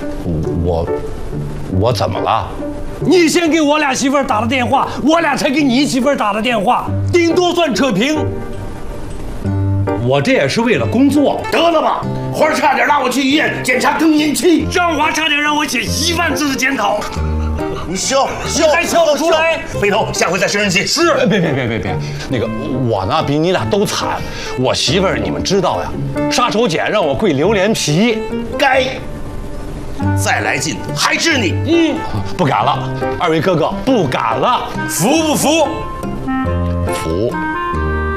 我怎么了？ 你先给我俩媳妇儿打了电话，我俩才给你媳妇儿打的电话，顶多算扯平。 我这也是为了工作。 得了吧，花儿差点拉我去医院检查更年期， 张华差点让我写1万字的检讨， 你笑， 还笑得出来？ 飞头，下回再生人气。 是，别，那个我呢比你俩都惨，我媳妇儿你们知道呀，杀手锏让我跪榴莲皮， 该。再来劲，还治你？ 不敢了，二位哥哥不敢了， 服不服？ 服。